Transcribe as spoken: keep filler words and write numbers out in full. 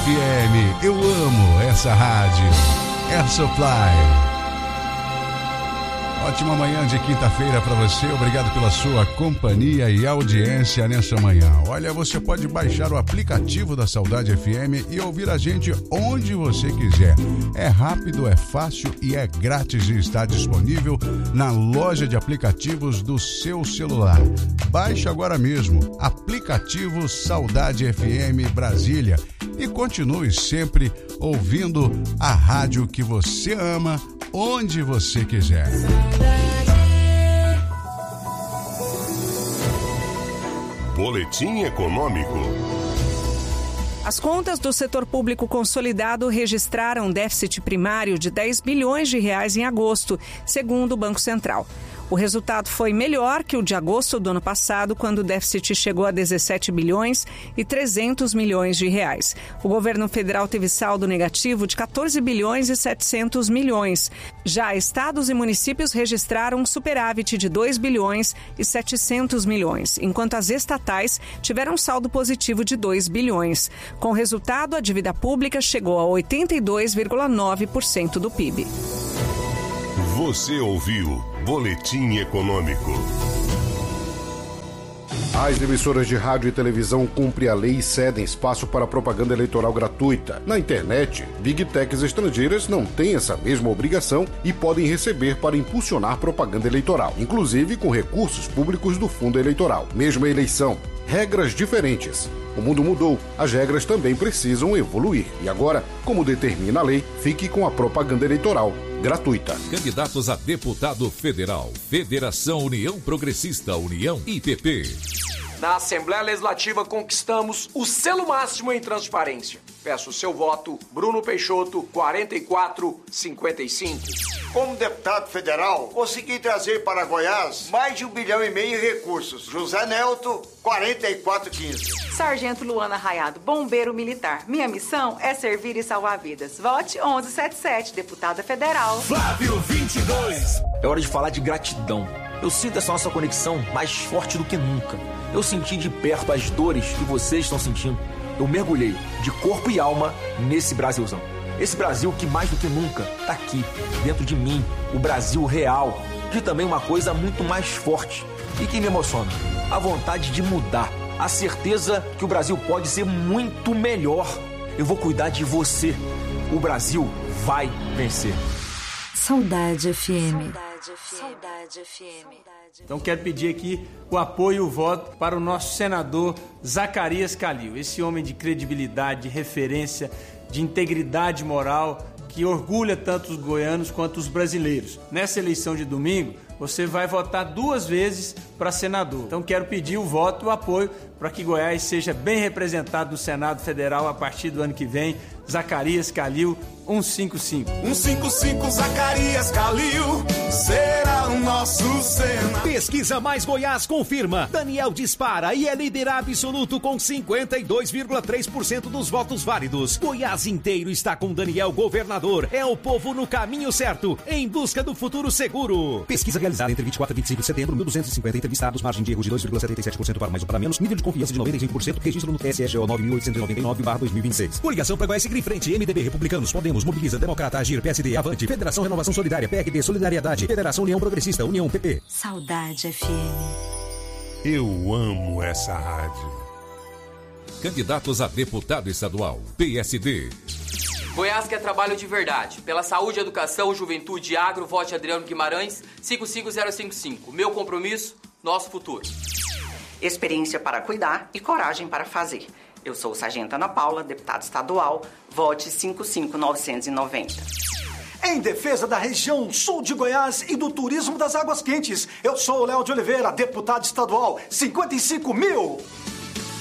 F M. Eu amo essa rádio. Air Supply. Ótima manhã de quinta-feira para você, obrigado pela sua companhia e audiência nessa manhã. Olha, você pode baixar o aplicativo da Saudade F M e ouvir a gente onde você quiser. É rápido, é fácil e é grátis e está disponível na loja de aplicativos do seu celular. Baixe agora mesmo, aplicativo Saudade F M Brasília e continue sempre ouvindo a rádio que você ama, onde você quiser. Boletim Econômico. As contas do setor público consolidado registraram um déficit primário de dez bilhões de reais em agosto, segundo o Banco Central. O resultado foi melhor que o de agosto do ano passado, quando o déficit chegou a dezessete bilhões e trezentos milhões de reais. O governo federal teve saldo negativo de quatorze bilhões e setecentos milhões. Já estados e municípios registraram um superávit de dois bilhões e setecentos milhões, enquanto as estatais tiveram um saldo positivo de dois bilhões. Com o resultado, a dívida pública chegou a oitenta e dois vírgula nove por cento do P I B. Você ouviu Boletim Econômico. As emissoras de rádio e televisão cumprem a lei e cedem espaço para propaganda eleitoral gratuita. Na internet, Big Techs estrangeiras não têm essa mesma obrigação e podem receber para impulsionar propaganda eleitoral, inclusive com recursos públicos do fundo eleitoral. Mesma eleição, regras diferentes. O mundo mudou, as regras também precisam evoluir. E agora, como determina a lei, fique com a propaganda eleitoral gratuita. Candidatos a deputado federal. Federação União Progressista, União I P P. Na Assembleia Legislativa conquistamos o selo máximo em transparência. Peço o seu voto, Bruno Peixoto, quatro quatro cinco cinco. Como deputado federal, consegui trazer para Goiás mais de um bilhão e meio em recursos. José Nelto, quarenta e quatro quinze. Sargento Luana Raiado, bombeiro militar. Minha missão é servir e salvar vidas. Vote onze setenta e sete, deputada federal. Flávio vinte e dois. É hora de falar de gratidão. Eu sinto essa nossa conexão mais forte do que nunca. Eu senti de perto as dores que vocês estão sentindo. Eu mergulhei de corpo e alma nesse Brasilzão. Esse Brasil que mais do que nunca tá aqui, dentro de mim, o Brasil real. De também uma coisa muito mais forte e que me emociona, a vontade de mudar, a certeza que o Brasil pode ser muito melhor. Eu vou cuidar de você. O Brasil vai vencer. Saudade F M. Saudade F M. Saudade F M. Então quero pedir aqui o apoio e o voto para o nosso senador Zacarias Calil, esse homem de credibilidade, de referência, de integridade moral, que orgulha tanto os goianos quanto os brasileiros. Nessa eleição de domingo, você vai votar duas vezes para senador. Então quero pedir o voto e o apoio para que Goiás seja bem representado no Senado Federal a partir do ano que vem. Zacarias Calil, cento e cinquenta e cinco. cento e cinquenta e cinco Zacarias Calil será o nosso Senado. Pesquisa Mais Goiás confirma. Daniel dispara e é líder absoluto com cinquenta e dois vírgula três por cento dos votos válidos. Goiás inteiro está com Daniel governador. É o povo no caminho certo, em busca do futuro seguro. Pesquisa realizada entre vinte e quatro e vinte e cinco de setembro, mil duzentos e cinquenta entrevistados, margem de erro de dois vírgula setenta e sete por cento para mais ou para menos, nível de confiança de noventa e cinco por cento, registro no T S G O nove mil oitocentos e noventa e nove barra dois mil e vinte e seis. Coligação para Goiás seguir em frente, M D B, Republicanos, Podemos, Mobiliza, Democrata, Agir, P S D, Avante, Federação Renovação Solidária, P R D, Solidariedade, Federação União Progressista, União P P. Saudade F M. Eu amo essa rádio. Candidatos a deputado estadual, P S D. Goiás quer trabalho de verdade. Pela saúde, educação, juventude e agro, vote Adriano Guimarães, cinco cinco zero cinco cinco. Meu compromisso, nosso futuro. Experiência para cuidar e coragem para fazer. Eu sou Sargento Ana Paula, deputada estadual, vote cinco cinco nove nove zero. Em defesa da região sul de Goiás e do turismo das águas quentes, eu sou o Léo de Oliveira, deputado estadual, cinquenta e cinco mil.